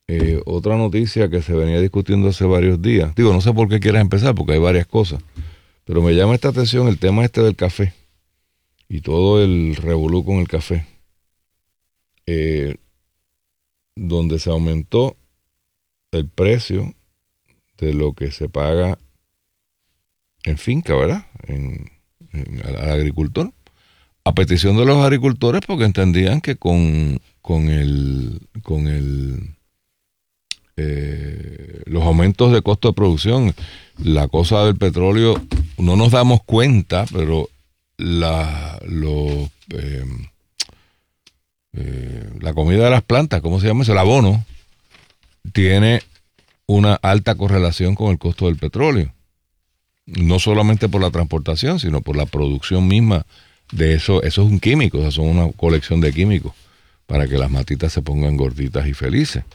Otra noticia que se venía discutiendo hace varios días. Digo, no sé por qué quieras empezar, porque hay varias cosas. Pero me llama esta atención el tema este del café y todo el revolú con el café. Eh, donde se aumentó el precio de lo que se paga en finca, ¿verdad? Al agricultor. A petición de los agricultores porque entendían que los aumentos de costo de producción, la cosa del petróleo, no nos damos cuenta, pero la comida de las plantas, ¿cómo se llama eso? El abono, tiene una alta correlación con el costo del petróleo. No solamente por la transportación, sino por la producción misma de eso. Eso es un químico, o sea, son una colección de químicos para que las matitas se pongan gorditas y felices.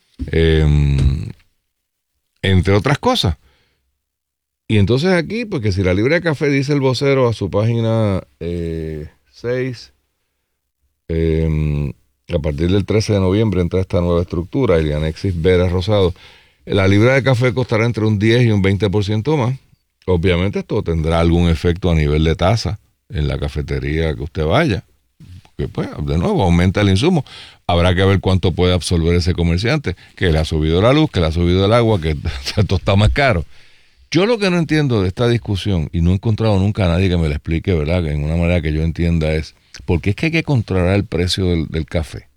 Entre otras cosas. Y entonces aquí, porque si la libra de café, dice el vocero a su página 6, a partir del 13 de noviembre entra esta nueva estructura, Elianexis Vera Rosado, la libra de café costará entre un 10 y un 20% más. Obviamente esto tendrá algún efecto a nivel de tasa en la cafetería que usted vaya, que pues, de nuevo, aumenta el insumo. Habrá que ver cuánto puede absorber ese comerciante, que le ha subido la luz, que le ha subido el agua, que esto está más caro. Yo lo que no entiendo de esta discusión, y no he encontrado nunca a nadie que me lo explique, ¿verdad?, que en una manera que yo entienda, es ¿por qué es que hay que controlar el precio del café?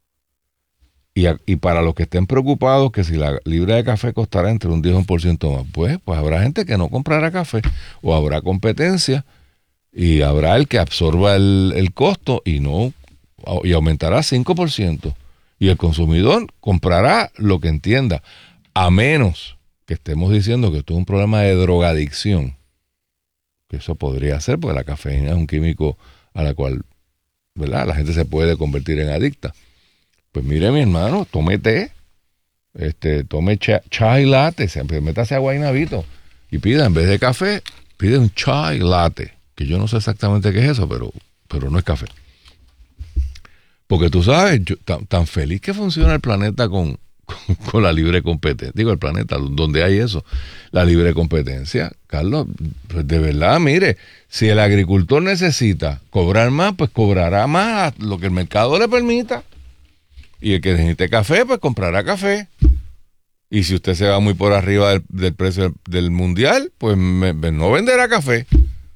Y para los que estén preocupados que si la libra de café costará entre un 10 y un por ciento más, pues habrá gente que no comprará café, o habrá competencia, y habrá el que absorba el costo y aumentará 5%. Y el consumidor comprará lo que entienda, a menos que estemos diciendo que esto es un problema de drogadicción, que eso podría ser, porque la cafeína es un químico a la cual, ¿verdad?, la gente se puede convertir en adicta. Pues mire, mi hermano, tome té, tome chai latte, métase a guaynabito y pida, en vez de café, pide un chai latte, que yo no sé exactamente qué es eso, pero no es café. Porque tú sabes, tan feliz que funciona el planeta con la libre competencia. Digo, el planeta, donde hay eso, la libre competencia. Carlos, pues de verdad, mire, si el agricultor necesita cobrar más, pues cobrará más lo que el mercado le permita. Y el que necesite café, pues comprará café. Y si usted se va muy por arriba del precio del mundial, pues no venderá café.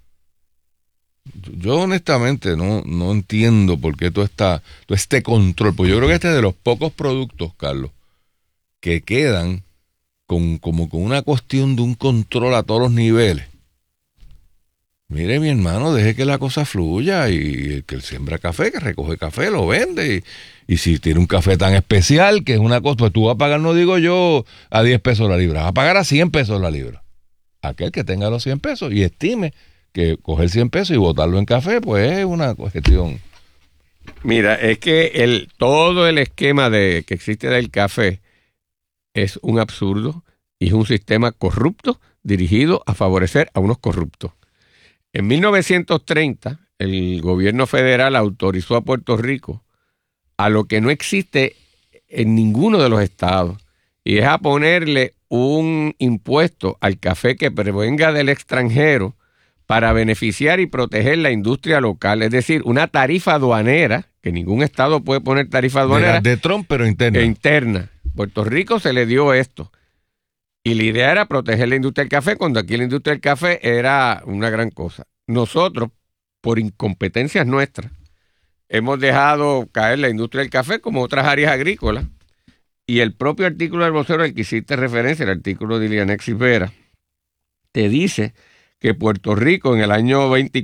Yo honestamente no entiendo por qué todo este control. Pues yo creo que este es de los pocos productos, Carlos, que quedan como con una cuestión de un control a todos los niveles. Mire, mi hermano, deje que la cosa fluya, y el que siembra café, que recoge café, lo vende. Y si tiene un café tan especial, que es una cosa, pues tú vas a pagar, no digo yo, a 10 pesos la libra, vas a pagar a 100 pesos la libra. Aquel que tenga los 100 pesos y estime que coger 100 pesos y botarlo en café, pues es una cuestión. Mira, es que todo el esquema que existe del café es un absurdo y es un sistema corrupto dirigido a favorecer a unos corruptos. En 1930, el gobierno federal autorizó a Puerto Rico a lo que no existe en ninguno de los estados, y es a ponerle un impuesto al café que provenga del extranjero para beneficiar y proteger la industria local. Es decir, una tarifa aduanera, que ningún estado puede poner tarifa aduanera. De Trump, pero interna. Interna. Puerto Rico se le dio esto. Y la idea era proteger la industria del café, cuando aquí la industria del café era una gran cosa. Nosotros, por incompetencias nuestras, hemos dejado caer la industria del café como otras áreas agrícolas. Y el propio artículo del vocero al que hiciste referencia, el artículo de Elianexis Vera, te dice que Puerto Rico en el año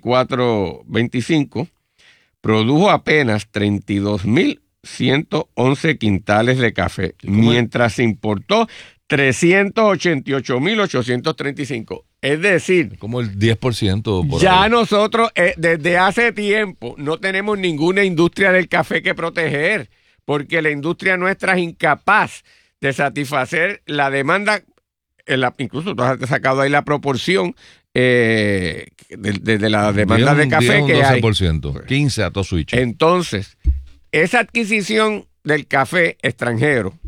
24-25 produjo apenas 32.111 quintales de café, mientras se importó 388.835. Es decir, como el 10% por ya ahí. Nosotros desde hace tiempo no tenemos ninguna industria del café que proteger, porque la industria nuestra es incapaz de satisfacer la demanda. Incluso tú has sacado ahí la proporción de la demanda de café que hay. 12%, 15% a todo switch. Entonces, esa adquisición del café extranjero